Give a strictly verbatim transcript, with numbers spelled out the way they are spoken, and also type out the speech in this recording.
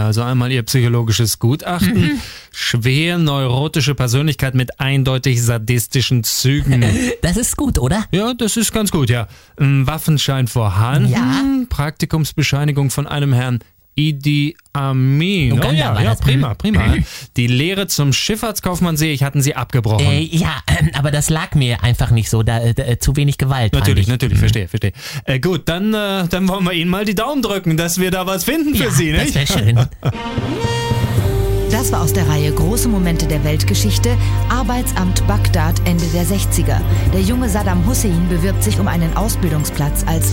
Ja, also einmal ihr psychologisches Gutachten. Mhm. Schwer neurotische Persönlichkeit mit eindeutig sadistischen Zügen. Das ist gut, oder? Ja, das ist ganz gut, ja. Ein Waffenschein vorhanden. Ja. Praktikumsbescheinigung von einem Herrn Idi Amin. Oh, ja, ja, prima, prima. Die Lehre zum Schifffahrtskaufmann, sehe ich, hatten Sie abgebrochen. Äh, ja, äh, aber das lag mir einfach nicht so, da, äh, zu wenig Gewalt. Natürlich, natürlich, mhm. verstehe, verstehe. Äh, gut, dann, äh, dann wollen wir Ihnen mal die Daumen drücken, dass wir da was finden für ja, Sie, nicht? Das wäre schön. Das war aus der Reihe Große Momente der Weltgeschichte, Arbeitsamt Bagdad Ende der sechziger. Der junge Saddam Hussein bewirbt sich um einen Ausbildungsplatz als